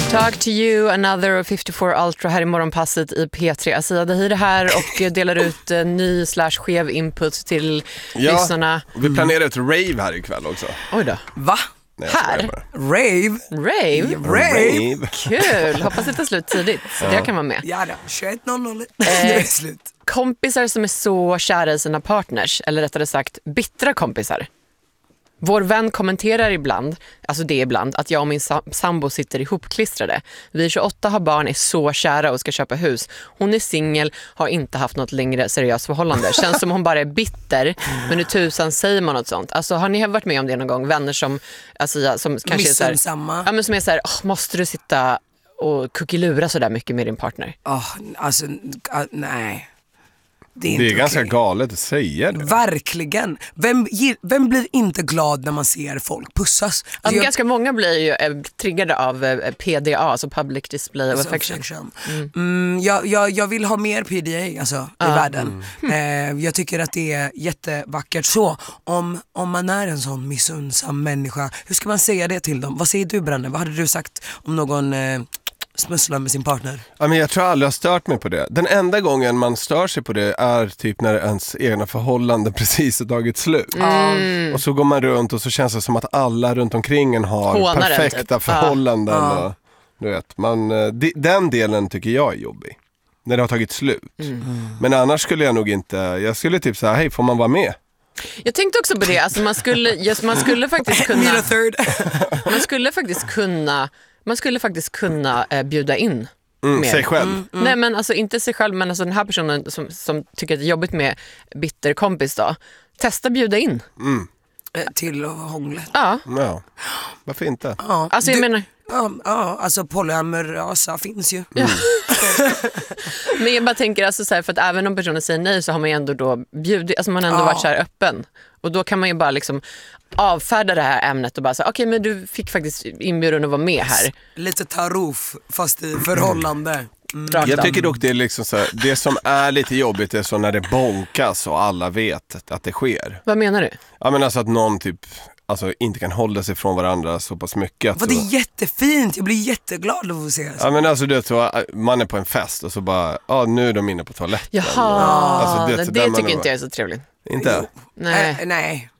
Talk to you, another 54 Ultra här i morgonpasset i P3. Asia Dahir här och delar ut ny/skev input till lyssnarna. Vi planerar ett rave här ikväll också. Oj då. Va? Nej, här? Rave? Kul, hoppas det tar slut tidigt så jag kan vara med. Ja då, 21.00 det är slut. Kompisar som är så kära i sina partners, eller rättare sagt bittra kompisar. Vår vän kommenterar ibland, alltså det är ibland, att jag och min sambo sitter ihopklistrade. Vi är 28, har barn, är så kära och ska köpa hus. Hon är singel, har inte haft något längre seriöst förhållande. Känns som hon bara är bitter, men hur tusan säger man något sånt? Alltså har ni varit med om det någon gång? Vänner som, alltså, som kanske är så här, ja, men som är så här, måste du sitta och kuckilura så där mycket med din partner? Alltså, nej. Det är ganska galet att säga det. Verkligen. Vem blir inte glad när man ser folk pussas? Alltså, ganska många blir ju triggade av PDA, alltså Public Display of Affection. Jag vill ha mer PDA alltså, i världen. Jag tycker att det är jättevackert. Så om man är en sån missunnsam människa, hur ska man säga det till dem? Vad säger du, Branne? Vad hade du sagt om någon smusslar med sin partner? Ja, men jag tror aldrig jag har stört mig på det. Den enda gången man stör sig på det är typ när ens egna förhållande precis har tagit slut. Och så går man runt och så känns det som att alla runt omkring en har perfekta förhållanden. Och, du vet, den delen tycker jag är jobbig. När det har tagit slut. Men annars skulle jag nog inte... Jag skulle typ säga, hej, får man vara med? Jag tänkte också på det. Alltså man skulle faktiskt kunna... Man skulle faktiskt kunna bjuda in sig själv. Nej, men alltså inte sig själv, men alltså den här personen som tycker att det är jobbigt med bitter kompis då. Testa bjuda in. Till hånglet. Ja. Varför inte? Alltså jag menar... alltså polyamorösa finns ju. Men jag bara tänker alltså så här, för att även om personen säger nej så har man ju ändå då bjudit, alltså man har ändå varit så här öppen. Och då kan man ju bara liksom avfärda det här ämnet och bara säga okej, men du fick faktiskt inbjudan att vara med här. Lite tarof fast i förhållande. Jag tycker dock det är liksom så här, det som är lite jobbigt är så när det bonkas och alla vet att det sker. Vad menar du? Ja, men alltså att någon typ inte kan hålla sig från varandra så pass mycket. Det är jättefint, jag blir jätteglad av att se. Ja, men alltså det så man är på en fest och så bara, nu är de inne på toaletten. Jaha, alltså, det tycker inte jag är så trevligt. Inte? Nej.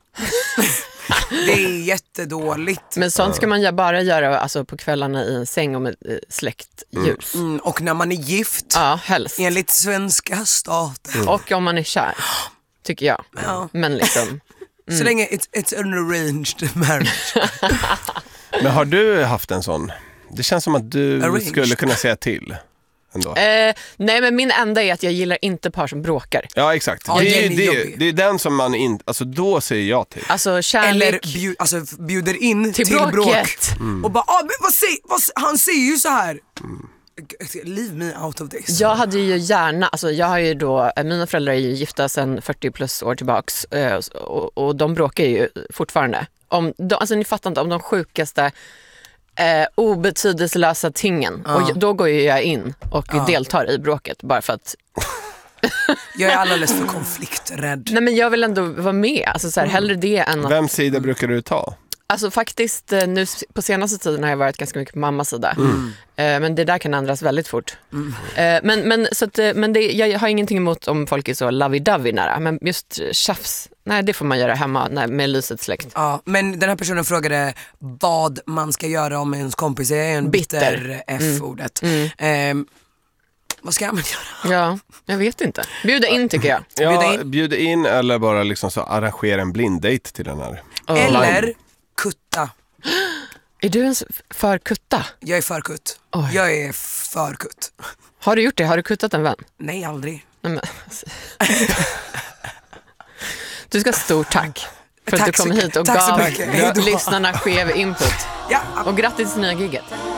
Det är jättedåligt. Men sånt ska man bara göra alltså, på kvällarna i en säng och med släckt ljus. Och när man är gift. Ja, helst. Enligt svenska staten. Och om man är kär, tycker jag. Men liksom... Så länge it's an arranged marriage. Men har du haft en sån? Det känns som att du skulle kunna säga till ändå. Nej, men min enda är att jag gillar inte par som bråkar. Ja, exakt. Det är den som man inte... Alltså då säger jag till. Alltså kärlek... Eller bjuder in till bråk. Och bara, han säger ju så här. Leave me out of this. Jag hade ju gärna, alltså jag har ju då, mina föräldrar är ju gifta sedan 40 plus år tillbaks och de bråkar ju fortfarande. Alltså ni fattar inte, om de sjukaste obetydelselösa tingen. Och då går ju jag in och deltar i bråket bara för att... Jag är alldeles för konflikträdd. Nej, men jag vill ändå vara med, alltså så här, hellre det än att... Vems sida brukar du ta? Alltså faktiskt nu på senaste tiden har jag varit ganska mycket på mammas sida. Men det där kan ändras väldigt fort. Men jag har ingenting emot om folk är så lovey-dovey nära. Men just tjafs, nej, det får man göra hemma med lyset släckt. Ja, men den här personen frågade vad man ska göra om ens kompis är en bitter F-ordet. Vad ska man göra? Ja, jag vet inte. Bjuda in tycker jag. Bjuda in eller bara liksom så arrangera en blinddate till den här. Eller kutta. Är du en för kutta? Jag är för kutt. Jag är för kutt. Har du gjort det? Har du kuttat en vän? Nej, aldrig. Nej, men... Du ska ha stort tack för att du kom hit och gav lyssnarna skev input. Ja. Och grattis till nya gigget.